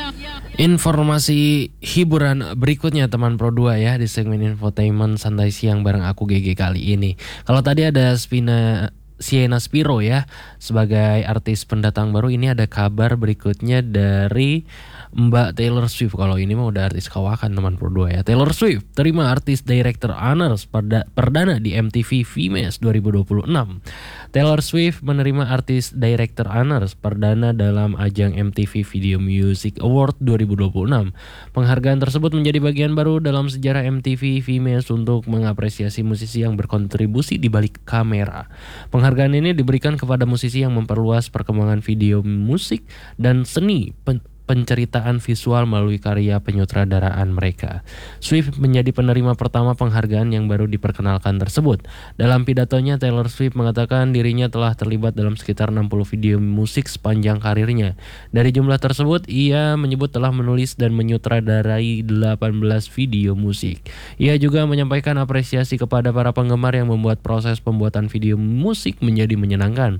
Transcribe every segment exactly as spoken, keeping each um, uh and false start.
Informasi hiburan berikutnya teman Pro dua ya di segmen infotainment santai siang bareng aku G G kali ini. Kalau tadi ada Spina Sienna Spiro ya sebagai artis pendatang baru, ini ada kabar berikutnya dari Mbak Taylor Swift. Kalau ini mah udah artis kawakan teman Pro dua ya. Taylor Swift terima Artist Director Honors perda- perdana di M T V VMAs dua ribu dua puluh enam. Taylor Swift menerima Artist Director Honors perdana dalam ajang M T V Video Music Award dua ribu dua puluh enam. Penghargaan tersebut menjadi bagian baru dalam sejarah M T V VMAs untuk mengapresiasi musisi yang berkontribusi di balik kamera. Penghargaan ini diberikan kepada musisi yang memperluas perkembangan video musik dan seni pen- penceritaan visual melalui karya penyutradaraan mereka. Swift menjadi penerima pertama penghargaan yang baru diperkenalkan tersebut. Dalam pidatonya, Taylor Swift mengatakan dirinya telah terlibat dalam sekitar enam puluh video musik sepanjang karirnya. Dari jumlah tersebut, ia menyebut telah menulis dan menyutradarai delapan belas video musik. Ia juga menyampaikan apresiasi kepada para penggemar yang membuat proses pembuatan video musik menjadi menyenangkan.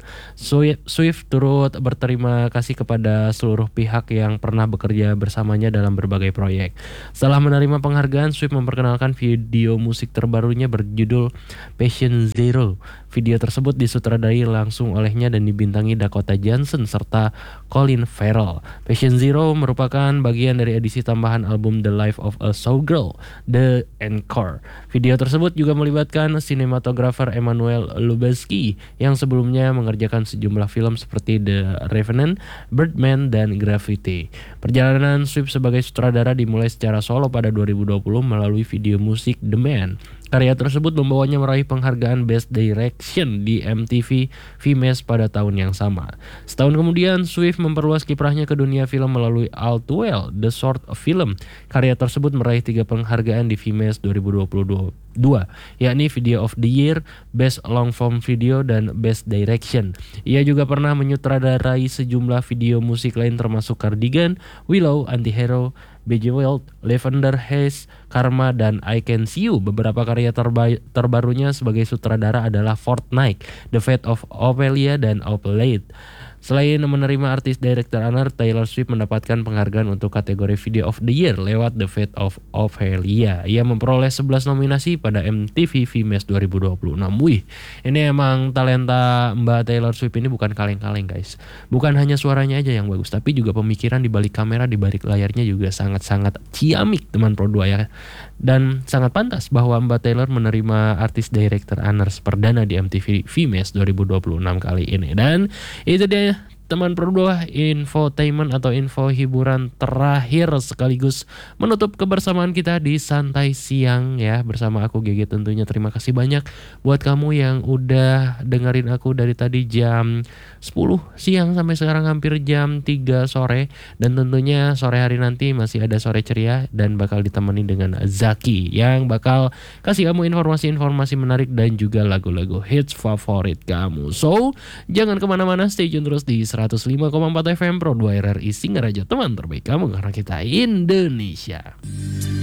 Swift turut berterima kasih kepada seluruh pihak yang pernah bekerja bersamanya dalam berbagai proyek. Setelah menerima penghargaan, Swift memperkenalkan video musik terbarunya berjudul Patient Zero. Video tersebut disutradarai langsung olehnya dan dibintangi Dakota Johnson serta Colin Farrell. Patient Zero merupakan bagian dari edisi tambahan album The Life of a Showgirl, The Encore. Video tersebut juga melibatkan sinematografer Emmanuel Lubezki yang sebelumnya mengerjakan sejumlah film seperti The Revenant, Birdman, dan Gravity. Perjalanan Swift sebagai sutradara dimulai secara solo pada dua ribu dua puluh melalui video musik The Man. Karya tersebut membawanya meraih penghargaan Best Direction di M T V VMAs pada tahun yang sama. Setahun kemudian, Swift memperluas kiprahnya ke dunia film melalui All Too Well, The Short Film. Karya tersebut meraih tiga penghargaan di VMAs dua ribu dua puluh dua, yakni Video of the Year, Best Long Form Video, dan Best Direction. Ia juga pernah menyutradarai sejumlah video musik lain termasuk Cardigan, Willow, Antihero, Bejeweled, Lavender Haze, Karma, dan I Can See You. Beberapa karya terba- terbarunya sebagai sutradara adalah Fortnite, The Fate of Ophelia, dan Opalade. Selain menerima Artist Director Honor, Taylor Swift mendapatkan penghargaan untuk kategori Video of the Year lewat The Fate of Ophelia. Ia memperoleh sebelas nominasi pada M T V VMAs dua ribu dua puluh enam. Wih, ini emang talenta Mbak Taylor Swift ini bukan kaleng-kaleng guys. Bukan hanya suaranya aja yang bagus, tapi juga pemikiran di balik kamera, di balik layarnya juga sangat-sangat ciamik teman Pro dua ya. Dan sangat pantas bahwa Mbak Taylor menerima Artist Director Honors perdana di M T V VMAs dua ribu dua puluh enam kali ini. Dan itu dia teman Pro dua, infotainment atau info hiburan terakhir sekaligus menutup kebersamaan kita di Santai Siang ya bersama aku G G tentunya. Terima kasih banyak buat kamu yang udah dengerin aku dari tadi jam sepuluh siang sampai sekarang hampir jam tiga sore, dan tentunya sore hari nanti masih ada Sore Ceria dan bakal ditemani dengan Zaki yang bakal kasih kamu informasi-informasi menarik dan juga lagu-lagu hits favorit kamu. So jangan kemana-mana, stay tune terus di seratus lima koma empat F M Pro dua R R I Singaraja, teman terbaik kamu karena kita Indonesia.